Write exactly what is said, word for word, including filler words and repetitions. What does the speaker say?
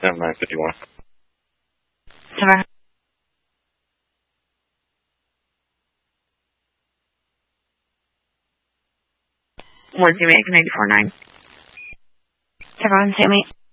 seven nine five one. Seven. Where'd you make ninety-four nine? Seven, say me.